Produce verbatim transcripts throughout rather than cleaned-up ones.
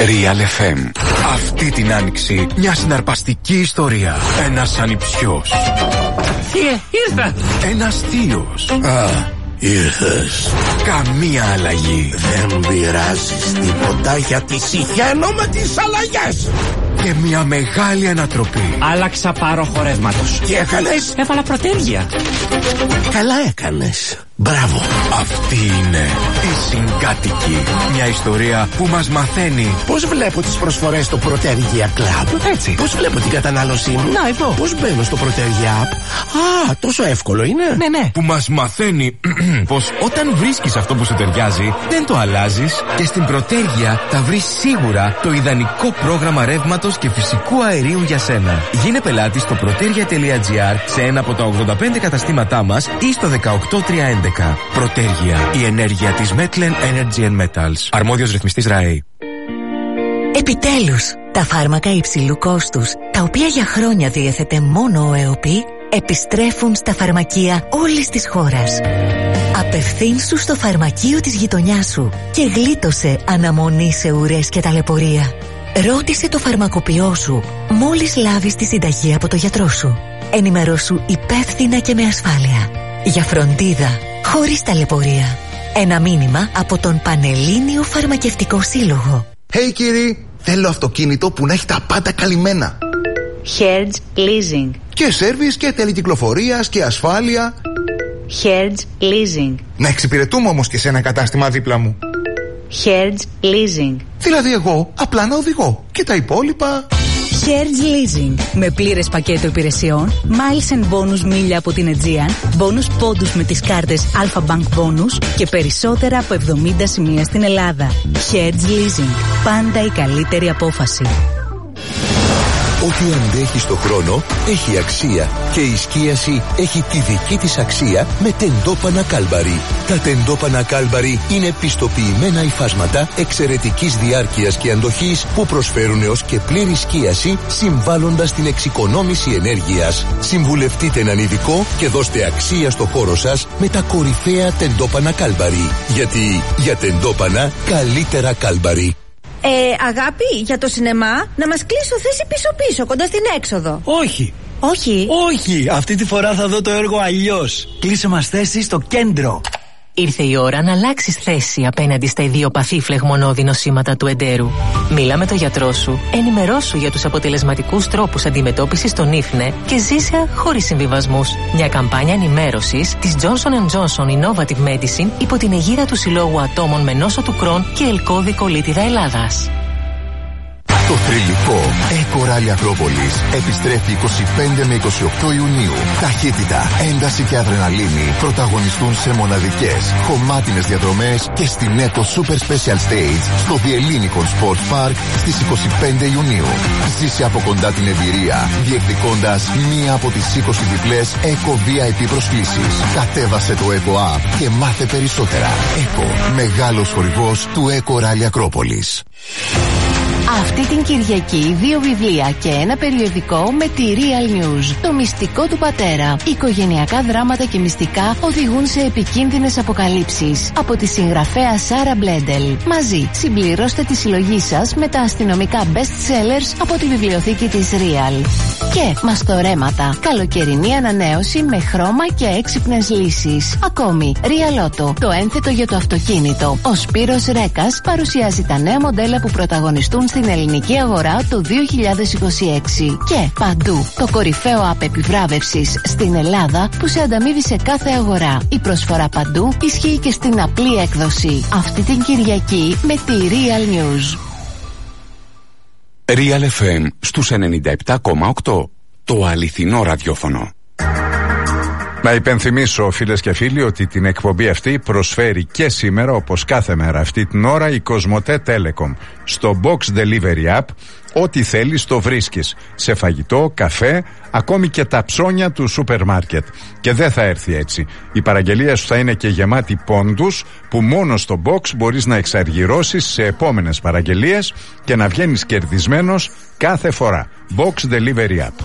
Real εφ εμ. Αυτή την άνοιξη μια συναρπαστική ιστορία. Ένας ανιψιός. Ε, ήρθα. Ένας θείος. Α, ήρθες. Καμία αλλαγή. Δεν πειράζεις τίποτα γιατί συχαίνω με τις αλλαγές. Και μια μεγάλη ανατροπή. Άλλαξα πάρο χορεύματος. Τι έκανες? Έβαλα προτέρια. Καλά έκανες. Μπράβο. Αυτή είναι η Συγκάτοικοι. Μια ιστορία που μας μαθαίνει πώς βλέπω τις προσφορές στο Protergia Club. Έτσι. Πώς βλέπω την κατανάλωσή μου. Να, εδώ. Πώς μπαίνω στο Protergia App. Α, τόσο εύκολο είναι. Ναι, ναι. που μας μαθαίνει πως όταν βρίσκεις αυτό που σου ταιριάζει, δεν το αλλάζεις και στην Protergia θα βρεις σίγουρα το ιδανικό πρόγραμμα ρεύματος και φυσικού αερίου για σένα. Γίνε πελάτης στο protergia τελεία gr σε ένα από τα ογδόντα πέντε καταστήματά μας ή στο δεκαοκτώ τριακόσια έντεκα. Protergia, η ενέργεια της Metlen Energy and Metals. Αρμόδιος ρυθμιστής ΡΑΕ. Επιτέλους, τα φάρμακα υψηλού κόστους, τα οποία για χρόνια διέθετε μόνο ο ΕΟΠΗ, επιστρέφουν στα φαρμακεία όλης της χώρας. Απευθύνσου στο φαρμακείο της γειτονιάς σου και γλίτωσε αναμονή σε ουρές και ταλαιπωρία. Ρώτησε το φαρμακοποιό σου μόλις λάβεις τη συνταγή από το γιατρό σου. Ενημερώσου υπεύθυνα και με ασφάλεια. Για φροντίδα, χωρίς ταλαιπωρία. Ένα μήνυμα από τον Πανελλήνιο Φαρμακευτικό Σύλλογο. Hey κύριοι, θέλω αυτοκίνητο που να έχει τα πάντα καλυμμένα. Hertz Leasing. Και σέρβις και τελεκυκλοφορίας και ασφάλεια. Hertz Leasing. Να εξυπηρετούμε όμως και σε ένα κατάστημα δίπλα μου. Hertz Leasing. Δηλαδή εγώ απλά να οδηγώ και τα υπόλοιπα. Hertz Leasing. Με πλήρες πακέτο υπηρεσιών, miles and bonus μίλια από την Aegean, bonus πόντους με τις κάρτες Alpha Bank Bonus και περισσότερα από εβδομήντα σημεία στην Ελλάδα. Hertz Leasing. Πάντα η καλύτερη απόφαση. Ό,τι αντέχει στο χρόνο έχει αξία και η σκίαση έχει τη δική της αξία με τεντόπανα Κάλμπαρι. Τα τεντόπανα Κάλμπαρι είναι πιστοποιημένα υφάσματα εξαιρετικής διάρκειας και αντοχής που προσφέρουν έως και πλήρη σκίαση συμβάλλοντας την εξοικονόμηση ενέργειας. Συμβουλευτείτε έναν ειδικό και δώστε αξία στο χώρο σας με τα κορυφαία τεντόπανα Κάλμπαρι. Γιατί για τεντόπανα καλύτερα Κάλμπαρι. Ε, αγάπη, για το σινεμά, να μας κλείσω θέση πίσω-πίσω, κοντά στην έξοδο. Όχι. Όχι. Όχι, αυτή τη φορά θα δω το έργο αλλιώς. Κλείσε μας θέση στο κέντρο. Ήρθε η ώρα να αλλάξεις θέση απέναντι στα ιδιοπαθή φλεγμονώδη νοσήματα του εντέρου. Μίλα με τον γιατρό σου, ενημερώσου για τους αποτελεσματικούς τρόπους αντιμετώπισης των ίφνε και ζήσε χωρίς συμβιβασμούς. Μια καμπάνια ενημέρωσης της Johnson εντ Johnson Innovative Medicine υπό την αιγίδα του Συλλόγου Ατόμων με νόσο του Κρόν και ελκώδη κολίτιδα Ελλάδας. Το θρυλικό EcoRally Ακρόπολης επιστρέφει είκοσι πέντε με είκοσι οκτώ Ιουνίου. Ταχύτητα, ένταση και αδρεναλίνη πρωταγωνιστούν σε μοναδικές χωμάτινες διαδρομές και στην Eco Super Special Stage στο The Ellinikon Sports Park στις είκοσι πέντε Ιουνίου. Ζήσε από κοντά την εμπειρία διεκδικώντας μία από τις είκοσι διπλές Eco βι άι πι προσκλήσεις. Κατέβασε το Eco App και μάθε περισσότερα. Eco, μεγάλος χορηγός του EcoRally Ακρόπολης. Αυτή την Κυριακή δύο βιβλία και ένα περιοδικό με τη Real News. Το μυστικό του πατέρα. Οικογενειακά δράματα και μυστικά οδηγούν σε επικίνδυνες αποκαλύψεις. Από τη συγγραφέα Σάρα Μπλέντελ. Μαζί συμπληρώστε τη συλλογή σας με τα αστυνομικά best sellers από τη βιβλιοθήκη της Real. Και μαστορέματα. Καλοκαιρινή ανανέωση με χρώμα και έξυπνες λύσεις. Ακόμη, Real Auto. Το ένθετο για το αυτοκίνητο. Ο Σπύρος Ρέκας παρουσιάζει τα νέα μοντέλα που πρωταγωνιστούν στην ελληνική αγορά το δύο χιλιάδες είκοσι έξι. Και παντού το κορυφαίο app επιβράβευσης στην Ελλάδα που σε ανταμείβει σε κάθε αγορά. Η προσφορά παντού ισχύει και στην απλή έκδοση. Αυτή την Κυριακή με τη Real News. Real εφ εμ στους ενενήντα επτά κόμμα οκτώ. Το αληθινό ραδιόφωνο. Να υπενθυμίσω, φίλες και φίλοι, ότι την εκπομπή αυτή προσφέρει και σήμερα, όπως κάθε μέρα αυτή την ώρα, η Κοσμοτέ Telecom. Στο Box Delivery App, ό,τι θέλεις το βρίσκεις. Σε φαγητό, καφέ, ακόμη και τα ψώνια του σούπερ μάρκετ. Και δεν θα έρθει έτσι. Η παραγγελία σου θα είναι και γεμάτη πόντους, που μόνο στο Box μπορείς να εξαργυρώσεις σε επόμενες παραγγελίες και να βγαίνεις κερδισμένος κάθε φορά. Box Delivery App.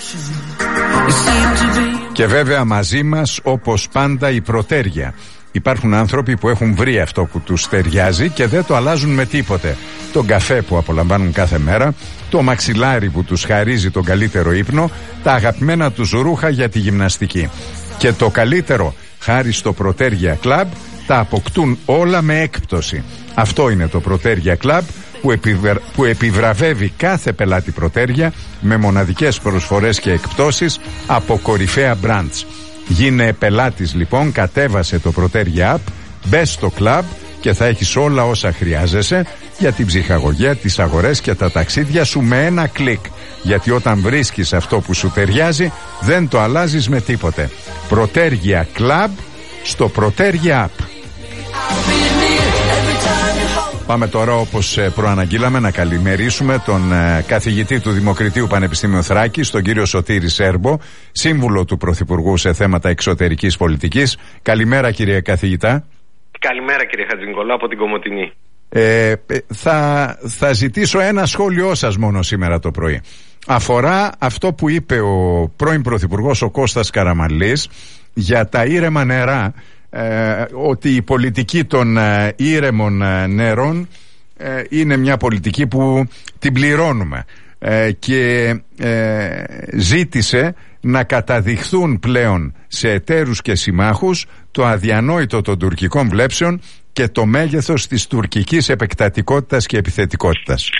Και βέβαια μαζί μας, όπως πάντα, η Protergia. Υπάρχουν άνθρωποι που έχουν βρει αυτό που τους ταιριάζει και δεν το αλλάζουν με τίποτε. τον καφέ που απολαμβάνουν κάθε μέρα, το μαξιλάρι που τους χαρίζει τον καλύτερο ύπνο, τα αγαπημένα τους ρούχα για τη γυμναστική. Και το καλύτερο, χάρη στο Protergia Club, τα αποκτούν όλα με έκπτωση. Αυτό είναι το Protergia Club που, επιβρα... που επιβραβεύει κάθε πελάτη Protergia με μοναδικές προσφορές και εκπτώσεις από κορυφαία brands. Γίνε πελάτης λοιπόν, κατέβασε το Protergia App, μπες στο club και θα έχεις όλα όσα χρειάζεσαι για την ψυχαγωγία, τις αγορές και τα ταξίδια σου με ένα κλικ. Γιατί όταν βρίσκεις αυτό που σου ταιριάζει, δεν το αλλάζεις με τίποτε. Protergia Club στο Protergia App. Πάμε τώρα, όπως προαναγγείλαμε, να καλημερίσουμε τον ε, καθηγητή του Δημοκριτείου Πανεπιστήμιου Θράκης, τον κύριο Σωτήρη Σέρμπο, σύμβουλο του Πρωθυπουργού σε θέματα εξωτερικής πολιτικής. Καλημέρα, κύριε καθηγητά. Καλημέρα, κύριε Χατζηνικολάου, από την Κομοτηνή. Ε, θα, θα ζητήσω ένα σχόλιο σας μόνο σήμερα το πρωί. Αφορά αυτό που είπε ο πρώην Πρωθυπουργός ο Κώστας Καραμανλής για τα ήρεμα νερά, ε, ότι η πολιτική των ε, ήρεμων ε, νερών ε, είναι μια πολιτική που την πληρώνουμε, ε, και ε, ζήτησε να καταδειχθούν πλέον σε εταίρους και συμμάχους το αδιανόητο των τουρκικών βλέψεων και το μέγεθος της τουρκικής επεκτατικότητας και επιθετικότητας.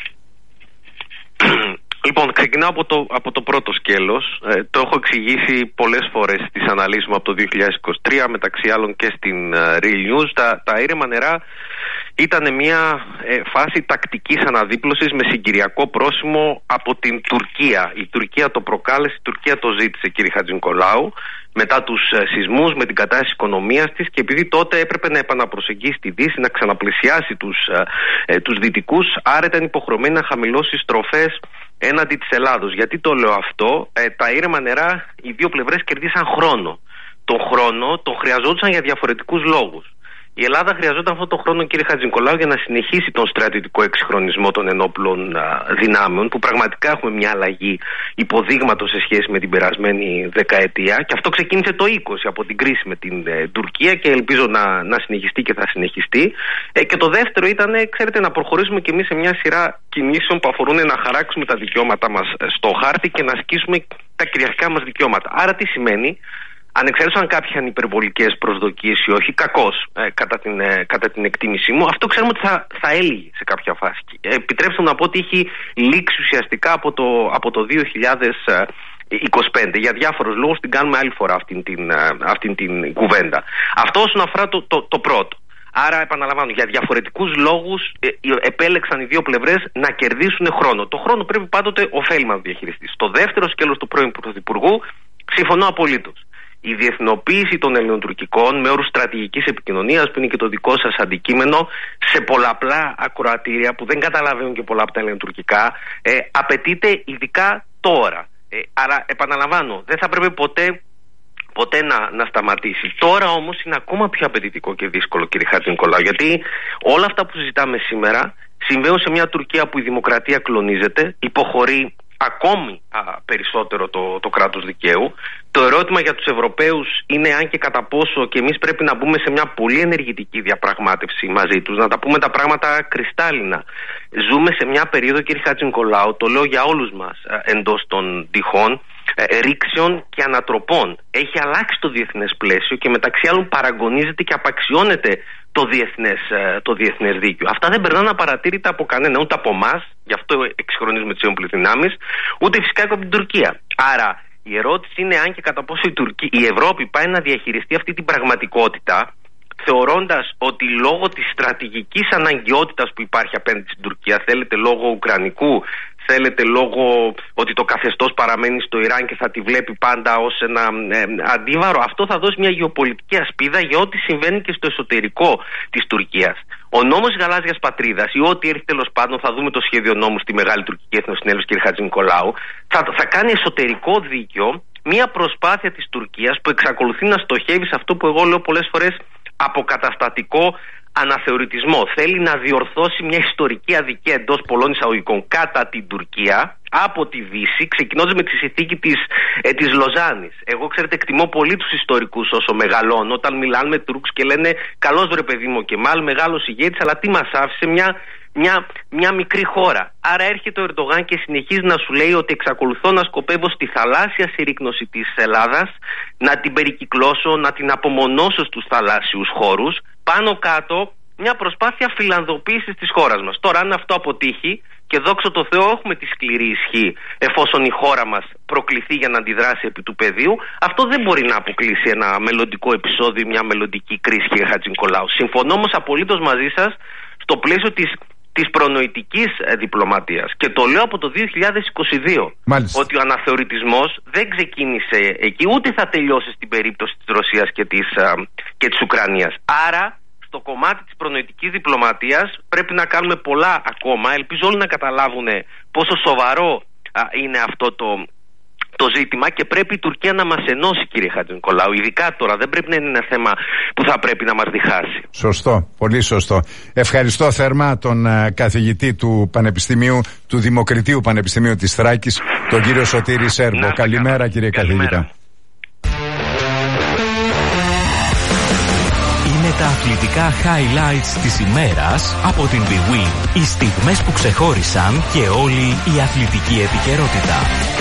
Λοιπόν, ξεκινάω από το, από το πρώτο σκέλος. Ε, το έχω εξηγήσει πολλές φορές στις αναλύσεις μου από το δύο χιλιάδες είκοσι τρία, μεταξύ άλλων και στην uh, Real News. Τα, τα ήρεμα νερά ήταν μια ε, φάση τακτικής αναδίπλωσης με συγκυριακό πρόσημο από την Τουρκία. Η Τουρκία το προκάλεσε, η Τουρκία το ζήτησε, κύριε Χατζηνικολάου, μετά τους ε, σεισμούς, με την κατάσταση οικονομίας της, και επειδή τότε έπρεπε να επαναπροσεγγίσει τη Δύση, να ξαναπλησιάσει τους, ε, ε, τους Δυτικούς, άρα ήταν υποχρεωμένη να χαμηλώσει στροφές έναντι της Ελλάδος. Γιατί το λέω αυτό? Ε, τα ήρεμα νερά, οι δύο πλευρές κερδίσαν χρόνο. Τον χρόνο τον χρειαζόντουσαν για διαφορετικούς λόγους. Η Ελλάδα χρειαζόταν αυτόν τον χρόνο, κύριε Χατζηνικολάου, για να συνεχίσει τον στρατιωτικό εξυγχρονισμό των ενόπλων α, δυνάμεων, που πραγματικά έχουμε μια αλλαγή υποδείγματος σε σχέση με την περασμένη δεκαετία. Και αυτό ξεκίνησε το είκοσι από την κρίση με την ε, Τουρκία, και ελπίζω να, να συνεχιστεί και θα συνεχιστεί. Ε, και το δεύτερο ήταν, ξέρετε, να προχωρήσουμε κι εμείς σε μια σειρά κινήσεων που αφορούν να χαράξουμε τα δικαιώματά μας στο χάρτη και να ασκήσουμε τα κυριαρχικά μας δικαιώματα. Άρα τι σημαίνει? Ανεξάρτητα αν κάποιοι είχαν υπερβολικές προσδοκίες ή όχι, κακώς ε, κατά, την, ε, κατά την εκτίμησή μου, αυτό ξέρουμε ότι θα, θα έλυγε σε κάποια φάση. Ε, επιτρέψτε μου να πω ότι έχει λήξει ουσιαστικά από το, από το δύο χιλιάδες είκοσι πέντε. Για διάφορους λόγους την κάνουμε άλλη φορά αυτήν την, αυτήν την κουβέντα. Αυτό όσον αφορά το, το, το πρώτο. Άρα, επαναλαμβάνω, για διαφορετικούς λόγους ε, επέλεξαν οι δύο πλευρές να κερδίσουν χρόνο. Το χρόνο πρέπει πάντοτε ωφέλιμα να διαχειριστεί. Στο δεύτερο σκέλος του πρώην Πρωθυπουργού, συμφωνώ απολύτως. Η διεθνοποίηση των ελληνοτουρκικών με όρους στρατηγικής επικοινωνίας, που είναι και το δικό σας αντικείμενο, σε πολλαπλά ακροατήρια που δεν καταλαβαίνουν και πολλά από τα ελληνοτουρκικά, ε, απαιτείται ειδικά τώρα. Ε, άρα, επαναλαμβάνω, δεν θα πρέπει ποτέ, ποτέ να, να σταματήσει. Τώρα όμως είναι ακόμα πιο απαιτητικό και δύσκολο, κύριε Χατζηνικολάου, γιατί όλα αυτά που συζητάμε σήμερα συμβαίνουν σε μια Τουρκία που η δημοκρατία κλονίζεται, υποχωρεί ακόμη α, περισσότερο το, το κράτος δικαίου. Το ερώτημα για τους Ευρωπαίους είναι αν και κατά πόσο και εμείς πρέπει να μπούμε σε μια πολύ ενεργητική διαπραγμάτευση μαζί τους, να τα πούμε τα πράγματα κρυστάλλινα. Ζούμε σε μια περίοδο, κύριε Χατζηνικολάου, το λέω για όλους μας εντός των τυχών, ρήξεων και ανατροπών. Έχει αλλάξει το διεθνές πλαίσιο και μεταξύ άλλων παραγωνίζεται και απαξιώνεται το διεθνές, το διεθνές δίκαιο. Αυτά δεν περνάνε απαρατήρητα από κανένα, ούτε από εμάς, γι' αυτό εξυγχρονίζουμε τις ένοπλες δυνάμεις, ούτε φυσικά και από την Τουρκία. Άρα η ερώτηση είναι αν και κατά πόσο η, Τουρκία, η Ευρώπη πάει να διαχειριστεί αυτή την πραγματικότητα, θεωρώντας ότι λόγω της στρατηγικής αναγκαιότητας που υπάρχει απέναντι στην Τουρκία, θέλετε λόγω ουκρανικού, θέλετε λόγω ότι το καθεστώς παραμένει στο Ιράν και θα τη βλέπει πάντα ως ένα ε, αντίβαρο, αυτό θα δώσει μια γεωπολιτική ασπίδα για ό,τι συμβαίνει και στο εσωτερικό της Τουρκίας. Ο νόμος της γαλάζιας πατρίδας ή ό,τι έρθει τέλος πάντων, θα δούμε το σχέδιο νόμου στη Μεγάλη Τουρκική Εθνοσυνέλευση, κύριε Χατζηνικολάου, θα, θα κάνει εσωτερικό δίκαιο μια προσπάθεια της Τουρκίας που εξακολουθεί να στοχεύει σε αυτό που εγώ λέω πολλές φορές αποκαταστατικό αναθεωρητισμό. Θέλει να διορθώσει μια ιστορική αδικία εντός πολλών εισαγωγικών κατά την Τουρκία από τη Δύση, ξεκινώντας με τη συνθήκη της, ε, της Λοζάνης. Εγώ, ξέρετε, εκτιμώ πολύ τους ιστορικούς όσο μεγαλώνω, όταν μιλάνε με Τούρκους και λένε καλώς βρε παιδί μου και μάλλον μεγάλος ηγέτης, αλλά τι μας άφησε? Μια, μια, μια μικρή χώρα. Άρα έρχεται ο Ερντογάν και συνεχίζει να σου λέει ότι εξακολουθώ να σκοπεύω στη θαλάσσια συρρίκνωση της Ελλάδας, να την περικυκλώσω, να την απομονώσω στους θαλάσσιους χώρους, πάνω κάτω μια προσπάθεια φιλανδοποίησης της χώρας μας. Τώρα, αν αυτό αποτύχει, και δόξα τω Θεώ έχουμε τη σκληρή ισχύ, εφόσον η χώρα μας προκληθεί για να αντιδράσει επί του πεδίου, αυτό δεν μπορεί να αποκλείσει ένα μελλοντικό επεισόδιο, μια μελλοντική κρίση, κύριε Χατζηνικολάου. Συμφωνώ όμως απολύτως μαζί σας στο πλαίσιο της, της προνοητικής ε, διπλωματίας. Και το λέω από το δύο χιλιάδες είκοσι δύο. Μάλιστα. Ότι ο αναθεωρητισμός δεν ξεκίνησε εκεί, ούτε θα τελειώσει στην περίπτωση της Ρωσίας και της, ε, και της Ουκρανίας. Άρα, στο κομμάτι της προνοητικής διπλωματίας πρέπει να κάνουμε πολλά ακόμα. Ελπίζω όλοι να καταλάβουν πόσο σοβαρό α, είναι αυτό το, το ζήτημα και πρέπει η Τουρκία να μας ενώσει, κύριε Χατζηνικολάου. Ειδικά τώρα, δεν πρέπει να είναι ένα θέμα που θα πρέπει να μας διχάσει. Σωστό, πολύ σωστό. Ευχαριστώ θερμά τον uh, καθηγητή του Πανεπιστημίου, του Δημοκριτίου Πανεπιστημίου της Θράκης, τον κύριο Σωτήρη Σέρβο. Να, Καλημέρα, κύριε Καλημέρα. Καθηγητά. Τα αθλητικά highlights της ημέρας από την Big Win. Οι στιγμές που ξεχώρισαν και όλη η αθλητική επικαιρότητα.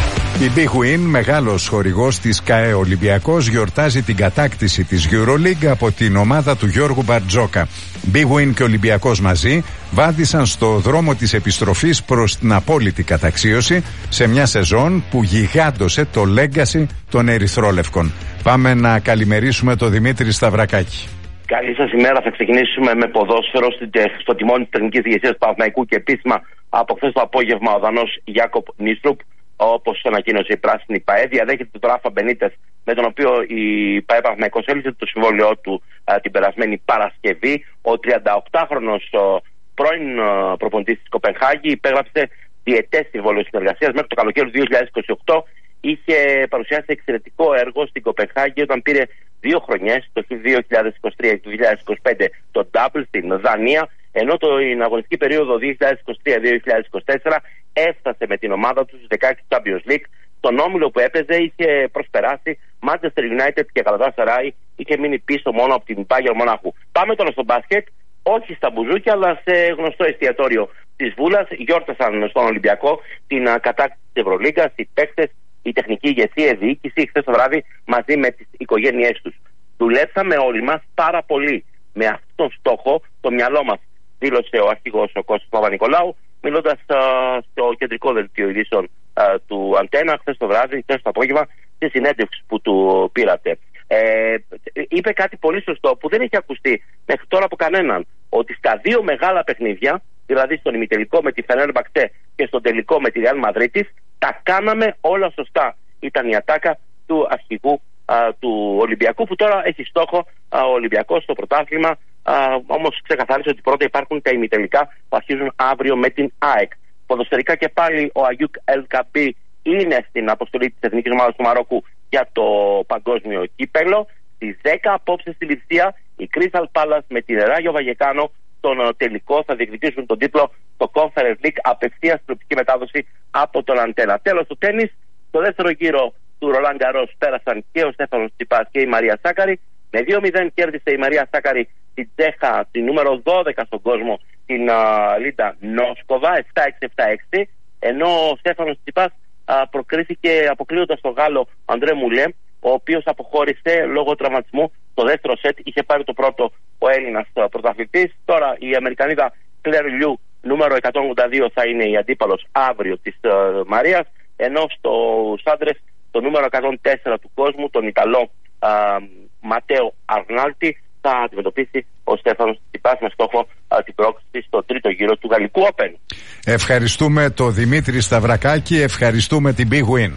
Η Big Win, μεγάλος χορηγός της ΚΑΕ Ολυμπιακός, γιορτάζει την κατάκτηση της EuroLeague από την ομάδα του Γιώργου Μπαρτζόκα. Big Win και Ολυμπιακός μαζί βάδισαν στο δρόμο της επιστροφής προς την απόλυτη καταξίωση σε μια σεζόν που γιγάντωσε το legacy των Ερυθρόλευκων. Πάμε να καλημερίσουμε τον Δημήτρη Σταυρακάκη. Καλή σας ημέρα. Θα ξεκινήσουμε με ποδόσφαιρο στο τιμόνι της τεχνικής ηγεσίας του Παναθηναϊκού και επίσημα από χθες το απόγευμα ο Δανός Γιάκοπ Νίστρουπ, όπως ανακοίνωσε η πράσινη ΠΑΕ, διαδέχεται τον Ράφα Μπενίτες, με τον οποίο η ΠΑΕ Παναθηναϊκός έλυσε το συμβόλαιό του α, την περασμένη Παρασκευή. Ο τριανταοκτάχρονος ο, πρώην α, προπονητής της Κοπενχάγη υπέγραψε διετές συμβόλαιο συνεργασίας μέχρι το καλοκαίρι του δύο χιλιάδες είκοσι οκτώ. Είχε παρουσιάσει εξαιρετικό έργο στην Κοπενχάγη όταν πήρε δύο χρονιές, το δύο χιλιάδες είκοσι τρία και το δύο χιλιάδες είκοσι πέντε, το Double στην Δανία, ενώ το, την αγωνιστική περίοδο δύο χιλιάδες είκοσι τρία δύο χιλιάδες είκοσι τέσσερα έφτασε με την ομάδα του στους δεκαέξι Champions League. Στον όμιλο που έπαιζε είχε προσπεράσει Manchester United και Galatasaray, είχε μείνει πίσω μόνο από την Bayern Μονάχου. Πάμε τώρα στο μπάσκετ, όχι στα μπουζούκια, αλλά σε γνωστό εστιατόριο της Βούλας. Γιόρτασαν στον Ολυμπιακό την κατάκτηση της Ευρωλίγκας, οι παίκτες, η τεχνική ηγεσία, η διοίκηση, χθες το βράδυ μαζί με τις οικογένειές τους. Δουλέψαμε όλοι μας πάρα πολύ με αυτόν τον στόχο, το μυαλό μας, δήλωσε ο αρχηγός ο Κώστας Παπα-Νικολάου, μιλώντας α, στο κεντρικό δελτίο ειδήσεων α, του Αντένα χθες το βράδυ, χθες το απόγευμα, στη συνέντευξη που του πήρατε. Ε, είπε κάτι πολύ σωστό που δεν έχει ακουστεί μέχρι τώρα από κανέναν, ότι στα δύο μεγάλα παιχνίδια, δηλαδή στον ημιτελικό με τη Φενέρμπαχτσε και στον τελικό με τη Ρεάλ Μαδρίτης, τα κάναμε όλα σωστά. Ήταν η ατάκα του αρχηγού α, του Ολυμπιακού, που τώρα έχει στόχο α, ο Ολυμπιακός στο πρωτάθλημα. Όμως ξεκαθάρισε ότι πρώτα υπάρχουν τα ημιτελικά που αρχίζουν αύριο με την ΑΕΚ. Ποδοσφαιρικά και πάλι ο Αγιούκ Ελκαμπή είναι στην αποστολή της Εθνικής Ομάδας του Μαρόκου για το παγκόσμιο κύπελο. Στις δέκα απόψε στη Λιψία η Crystal Palace με την Ράγιο Βαγεκάνο στον τελικό θα διεκδικήσουν τον τίτλο στο Conference League, απευθείας τηλεοπτική μετάδοση από τον Αντένα. Τέλος, του τένις, στο δεύτερο γύρο του Ρολάν Γκαρός πέρασαν και ο Στέφανος Τσιπάς και η Μαρία Σάκαρη. Με δύο μηδέν κέρδισε η Μαρία Σάκαρη την Τσέχα, την νούμερο δώδεκα στον κόσμο, την uh, Λίντα Νόσκοβα, επτά έξι επτά έξι, ενώ ο Στέφανος Τσιπάς uh, προκρίθηκε αποκλείοντας τον Γάλλο Αντρέ Μουλέ, ο οποίος αποχώρησε λόγω τραυματισμού. Το δεύτερο σετ είχε πάρει το πρώτο ο Έλληνας uh, πρωταθλητής. Τώρα η Αμερικανίδα Κλέρ Λιού, νούμερο εκατόν ογδόντα δύο, θα είναι η αντίπαλος αύριο της uh, Μαρίας, ενώ στους άντρες το νούμερο εκατόν τέσσερα του κόσμου, τον Ιταλό uh, Ματέο Αρνάλτη, θα αντιμετωπίσει ο Στέφανος Τσιπάς με στόχο α, την πρόκληση στο τρίτο γύρο του Γαλλικού Open. Ευχαριστούμε τον Δημήτρη Σταυρακάκη, ευχαριστούμε την Big Win.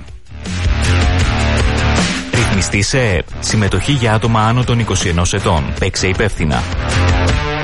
Ρυθμιστή σε ΕΕΠ. Συμμετοχή για άτομα άνω των είκοσι ενός ετών. Παίξε υπεύθυνα.